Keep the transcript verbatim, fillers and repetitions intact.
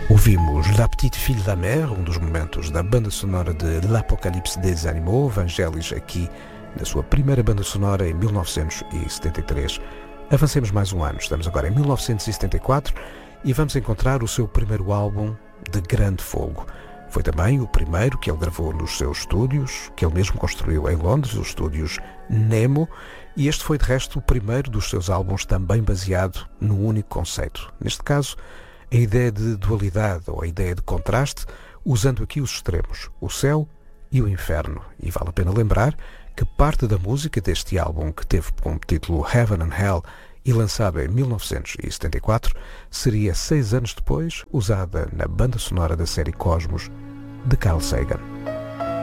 Ouvimos La Petite Fille da Mer, um dos momentos da banda sonora de L'Apocalypse des Animaux, Vangelis, aqui na sua primeira banda sonora em mil novecentos e setenta e três. Avancemos mais um ano, estamos agora em mil novecentos e setenta e quatro e vamos encontrar o seu primeiro álbum de grande folgo. Foi também o primeiro que ele gravou nos seus estúdios, que ele mesmo construiu em Londres, os estúdios Nemo, e este foi de resto o primeiro dos seus álbuns também baseado num único conceito. Neste caso, a ideia de dualidade ou a ideia de contraste, usando aqui os extremos, o céu e o inferno. E vale a pena lembrar que parte da música deste álbum, que teve como título Heaven and Hell e lançado em mil novecentos e setenta e quatro, seria seis anos depois usada na banda sonora da série Cosmos de Carl Sagan.